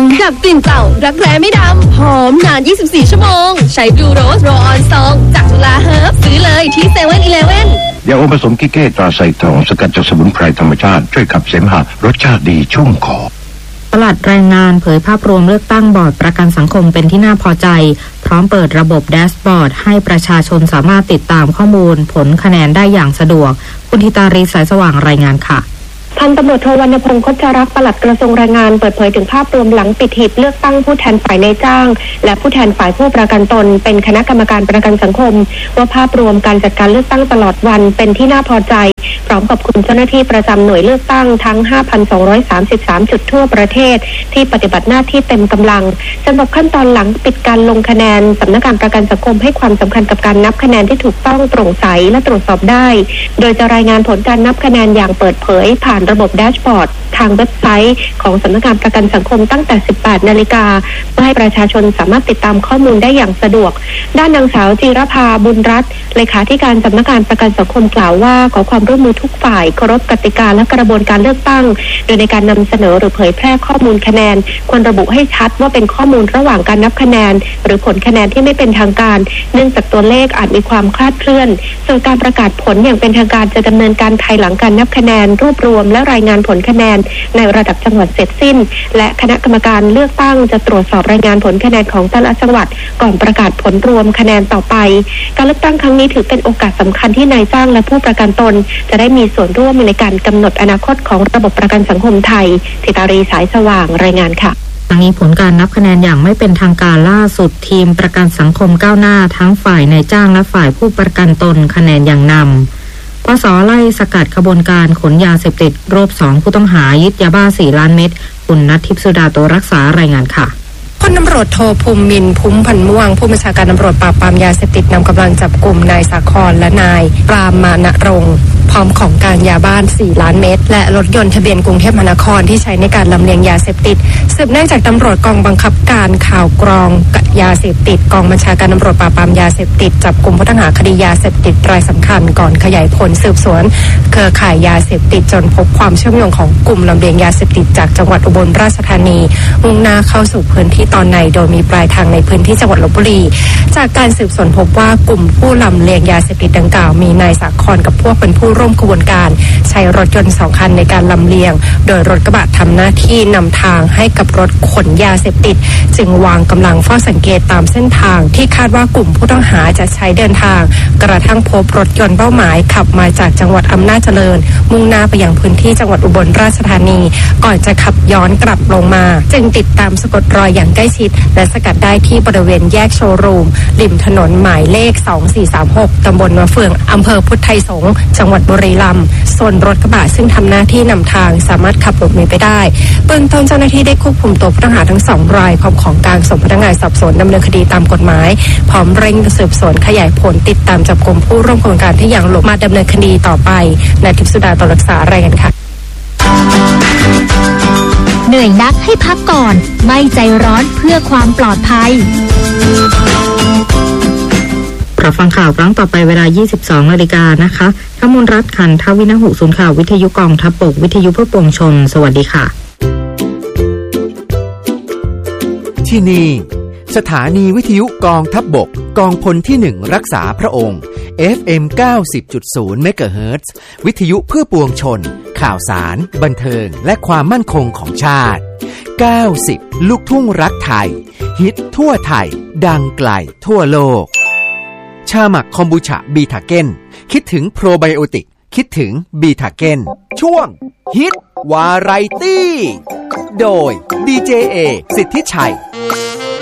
ดับกลิ่นเต่ารักแร้ไม่ดำหอมนาน24ชั่วโมงใช้บลูโรสโรออนซองจากจุฬาเฮิร์บซื้อเลยที่เซเว่นอีเลฟเว่นยาอมผสมกิเก้ตราไซทองสกัดจากสมุนไพรธรรมชาติช่วยขับเสมหะรสชาติดีชุ่มคอปลัดแรงงานเผยภาพรวมเลือกตั้งบอร์ดประกันสังคมเป็นที่น่าพอใจพร้อมเปิดระบบแดชบอร์ดให้ประชาชนสามารถติดตามข้อมูลผลคะแนนได้อย่างสะดวกคุณธิตารีสายสว่างรายงานค่ะพันตำรวจโทวรรณพงศ์ คชรักษ์ปลัดกระทรวงแรงงานเปิดเผยถึงภาพรวมหลังปิดหีบเลือกตั้งผู้แทนฝ่ายนายจ้างและผู้แทนฝ่ายผู้ประกันตนเป็นคณะกรรมการประกันสังคมว่าภาพรวมการจัดการเลือกตั้งตลอดวันเป็นที่น่าพอใจพร้อมขอบคุณเจ้าหน้าที่ประจำหน่วยเลือกตั้งทั้ง 5,233 จุดทั่วประเทศที่ปฏิบัติหน้าที่เต็มกำลังสำหรับขั้นตอนหลังปิดการลงคะแนนสำนักงานประกันสังคมให้ความสำคัญกับการนับคะแนนที่ถูกต้องโปร่งใสและตรวจสอบได้โดยจะรายงานผลการนับคะแนนอย่างเปิดเผยผ่านระบบแดชบอร์ดทางเว็บไซต์ของสำนักงานประกันสังคมตั้งแต่ 18 นาฬิกาเพื่อให้ประชาชนสามารถติดตามข้อมูลได้อย่างสะดวกด้านนางสาวจิรภาบุญรัตน์เลขาธิการสำนักงานประกันสังคมกล่าวว่าขอความร่วมมือทุกฝ่ายเคารพกติกาและกระบวนการเลือกตั้งโดยในการนำเสนอหรือเผยแพร่ข้อมูลคะแนนควรระบุให้ชัดว่าเป็นข้อมูลระหว่างการนับคะแนนหรือผลคะแนนที่ไม่เป็นทางการเนื่องจากตัวเลขอาจมีความคลาดเคลื่อนส่วนการประกาศผลอย่างเป็นทางการจะดำเนินการภายหลังการนับคะแนนรวบรวมและรายงานผลคะแนนในระดับจังหวัดเสร็จสิ้นและคณะกรรมการเลือกตั้งจะตรวจสอบรายงานผลคะแนนของแต่ละจังหวัดก่อนประกาศผลรวมคะแนนต่อไปการเลือกตั้งครั้งนี้ถือเป็นโอกาสสำคัญที่นายจ้างและผู้ประกันตนจะได้มีส่วนร่วมในการกำหนดอนาคตของระบบประกันสังคมไทยธิตารีสายสว่างรายงานค่ะทั้งนี้ผลการนับคะแนนอย่างไม่เป็นทางการล่าสุดทีมประกันสังคมก้าวหน้าทั้งฝ่ายนายจ้างและฝ่ายผู้ประกันตนคะแนนอย่างนำปส.ไล่สกัดขบวนการขนยาเสพติดรวบ2ผู้ต้องหายึดยาบ้า4 ล้านเม็ดคุณณัฐทิพย์สุดาโตรักษารายงานค่ะพลตำรวจโทภูมิมินทร์ พุ่มพันธ์ม่วงผู้บัญชาการตำรวจปราบปรามยาเสพติดนำกำลังจับกลุ่มนายสาครและนายปรามานรงค์พร้อมของกลางยาบ้า4 ล้านเม็ดและรถยนต์ทะเบียนกรุงเทพมหานครที่ใช้ในการลำเลียงยาเสพติดสืบเนื่องจากตำรวจกองบังคับการข่าวกรองยาเสพติดกองบัญชาการตำรวจปราบปรามยาเสพติดจับกลุ่มผู้ต้องหาคดียาเสพติดรายสำคัญก่อนขยายผลสืบสวนเครือข่ายยาเสพติดจนพบความเชื่อมโยงของกลุ่มลำเลียงยาเสพติดจากจังหวัดอุบลราชธานีมุ่งหน้าเข้าสู่พื้นที่ตอนในโดยมีปลายทางในพื้นที่จังหวัดลพบุรีจากการสืบสวนพบว่ากลุ่มผู้ลำเลียงยาเสพติดดังกล่าวมีนายสาครกับพวกเป็นผู้ร่วมขบวนการใช้รถยนต์2 คันในการลำเลียงโดยรถกระบะทำหน้าที่นำทางให้กับรถขนยาเสพติดจึงวางกำลังเฝ้าสังเกตตามเส้นทางที่คาดว่ากลุ่มผู้ต้องหาจะใช้เดินทางกระทั่งพบรถยนต์เป้าหมายขับมาจากจังหวัดอำนาจเจริญมุ่งหน้าไปยังพื้นที่จังหวัดอุบลราชธานีก่อนจะขับย้อนกลับลงมาจึงติดตามสะกดรอยอย่างใกล้ชิดและสกัดได้ที่บริเวณแยกโชว์รูมริมถนนหมายเลข2436ตำบลมะเฟืองอำเภอพุทธไทยสงฆ์จังหวัดบุรีรัมย์ส่วนรถกระบะซึ่งทำหน้าที่นำทางสามารถขับหลบหนีไปได้เบื้องต้นเจ้าหน้าที่ได้ควบคุมตัวผู้ต้องหาทั้ง2 รายพร้อมของกลางส่งพนักงานสอบสวนดำเนินคดีตามกฎหมายพร้อมเร่งสืบสวนขยายผลติดตามจับกุมผู้ร่วมขบวนการที่ยังหลบมาดำเนินคดีต่อไปณทิพย์สุดาโตรักษารายงานค่ะเหนื่อยนักให้พักก่อนไม่ใจร้อนเพื่อความปลอดภัยรับฟังข่าวครั้งต่อไปเวลา 22 นาฬิกานะคะขมลรัตน์ ขันทวินหุศูนย์ข่าววิทยุกองทัพบกวิทยุเพื่อปวงชนสวัสดีค่ะที่นี่สถานีวิทยุกองทัพบกกองพลที่1รักษาพระองค์ FM 90.0 เมกะเฮิรตซ์วิทยุเพื่อปวงชนข่าวสารบันเทิงและความมั่นคงของชาติ90ลูกทุ่งรักไทยฮิตทั่วไทยดังไกลทั่วโลกชาหมักคอมบูชาบีทาเก้นคิดถึงโปรไบโอติกคิดถึงบีทาเก้นช่วงฮิตวาไรตี้โดยดีเจเอสิทธิชัย